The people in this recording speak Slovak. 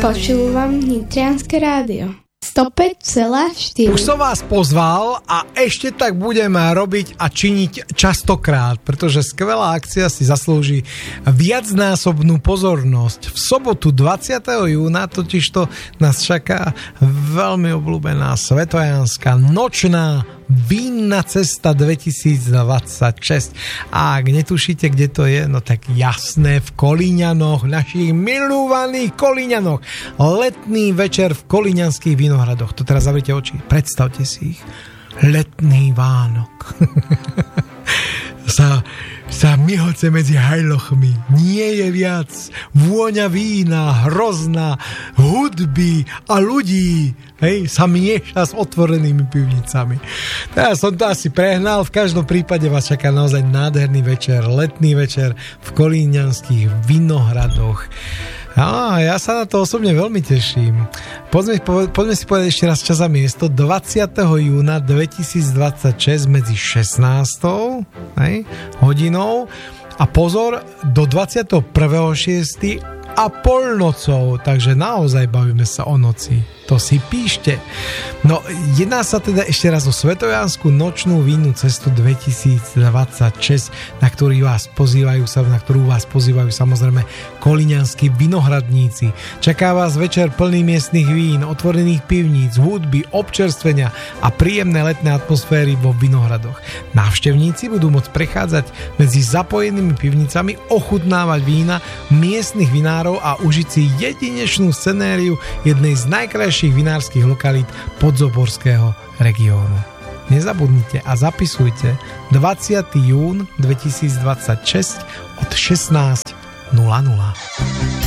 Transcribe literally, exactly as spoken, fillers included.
Počúvam Nitrianske rádio. sto päť celá štyri. Už som vás pozval a ešte tak budem robiť a činiť častokrát, pretože skvelá akcia si zaslúži viacnásobnú pozornosť. V sobotu dvadsiateho júna totižto nás čaká veľmi obľúbená Svetojanská nočná Vínna cesta dvetisícdvadsaťšesť. A ak netušíte, kde to je, no tak jasné, v Kolíňanoch, našich milúvaných Kolíňanoch. Letný večer v Kolíňanských Vinohradoch. To teraz zavrite oči, predstavte si ich. Letný Vánok. sa, sa myhoce medzi hajlochmi. Nie je viac. Vôňa vína, hrozná, hudby a ľudí. Hej, sa mieša s otvorenými pivnicami. Ja som to asi prehnal, v každom prípade vás čaká naozaj nádherný večer, letný večer v Kolíňanských Vinohradoch. A ja sa na to osobne veľmi teším. Poďme, poďme si povedať ešte raz čas a miesto. dvadsiateho júna dvetisícdvadsaťšesť medzi šestnástou hej, hodinou a pozor, do dvadsiateho prvého šiesteho a polnocou, takže naozaj bavíme sa o noci. To si píšte. No, jedná sa teda ešte raz o Svetojanskú nočnú vínu cestu dvetisícdvadsaťšesť, na ktorú vás pozývajú sa, na ktorú vás pozývajú samozrejme kolíňanskí vinohradníci. Čaká vás večer plný miestnych vín, otvorených pivníc, hudby, občerstvenia a príjemné letné atmosféry vo vinohradoch. Návštevníci budú môcť prechádzať medzi zapojenými pivnicami, ochutnávať vína miestnych vinárov a užiť si jedinečnú scenériu jednej z najkrajších vinárskych lokalít podzoborského regiónu. Nezabudnite a zapisujte dvadsiateho júna dvetisícdvadsaťšesť od šestnásť nula nula.